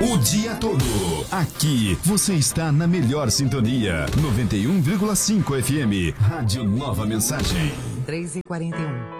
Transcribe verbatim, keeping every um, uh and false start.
o dia todo. Aqui você está na melhor sintonia. noventa e um vírgula cinco F M. Rádio Nova Mensagem. três e quarenta e um.